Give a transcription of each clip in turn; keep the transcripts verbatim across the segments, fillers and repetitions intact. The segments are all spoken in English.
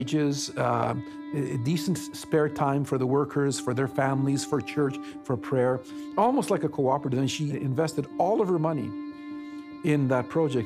wages, uh, decent spare time for the workers, for their families, for church, for prayer, almost like a cooperative. And she invested all of her money in that project.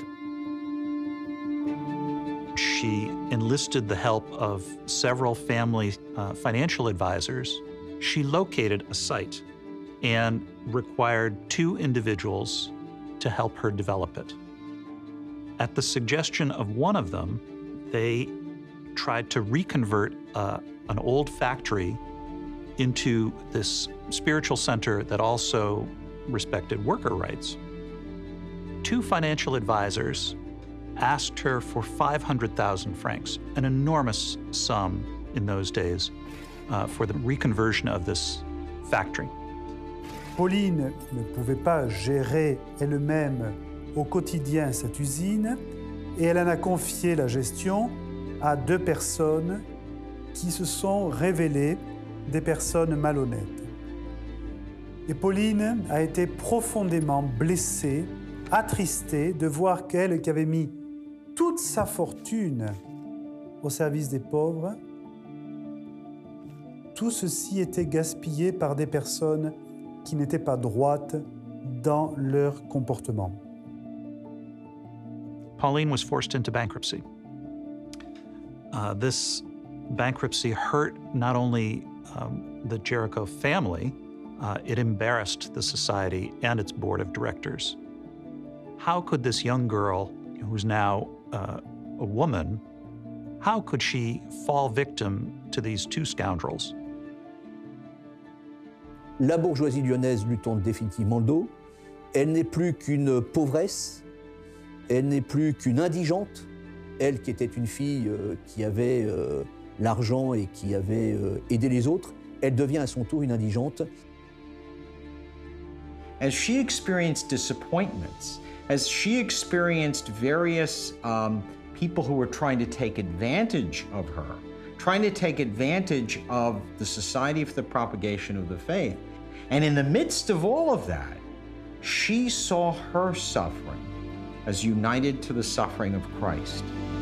She enlisted the help of several family uh, financial advisors. She located a site and required two individuals to help her develop it. At the suggestion of one of them, they tried to reconvert uh, an old factory into this spiritual center that also respected worker rights. Two financial advisors asked her for five hundred thousand francs, an enormous sum in those days, uh, for the reconversion of this factory. Pauline ne pouvait pas gérer elle-même au quotidien cette usine et elle en a confié la gestion à deux personnes qui se sont révélées des personnes malhonnêtes. Et Pauline a été profondément blessée, attristée de voir qu'elle, qui avait mis toute sa fortune au service des pauvres, tout ceci était gaspillé par des personnes qui n'étaient pas droites dans leur comportement. Pauline was forced into bankruptcy. Uh, this bankruptcy hurt not only um, the Jericho family, uh, it embarrassed the society and its board of directors. How could this young girl, who's now uh, a woman, how could she fall victim to these two scoundrels? La bourgeoisie lyonnaise lui tourne définitivement le dos. Elle n'est plus qu'une pauvresse, elle n'est plus qu'une indigente. Elle qui était une fille euh, qui avait euh, l'argent et qui avait euh, aidé les autres, elle devient à son tour une indigente. As she experienced disappointments, as she experienced various um, people who were trying to take advantage of her, trying to take advantage of the Society for the Propagation of the Faith, and in the midst of all of that, she saw her suffering as united to the suffering of Christ.